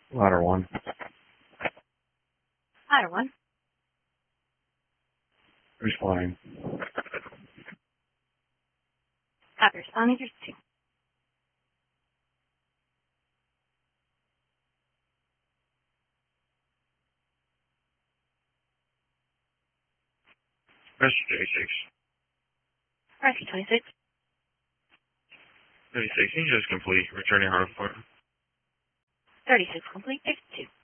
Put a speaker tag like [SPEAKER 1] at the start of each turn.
[SPEAKER 1] Ladder 1.
[SPEAKER 2] Ladder 1.
[SPEAKER 1] Responding.
[SPEAKER 2] Copy, responding, here's 2.
[SPEAKER 1] Rescue 36.
[SPEAKER 2] Rescue 26.
[SPEAKER 1] 36, engine is complete. Returning hard point.
[SPEAKER 2] 36 complete, there's 2.